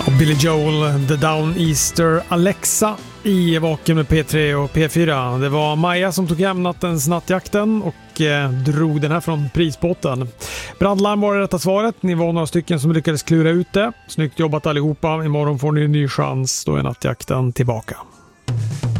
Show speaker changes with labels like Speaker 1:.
Speaker 1: Billy Joel, The Downeaster Alexa i Vaken med P3 och P4. Det var Maja som tog hem nattens nattjakten och drog den här från prisbåten. Brandlarm var det rätta svaret. Ni var några stycken som lyckades klura ut det. Snyggt jobbat allihopa. Imorgon får ni en ny chans. Då är nattjakten tillbaka.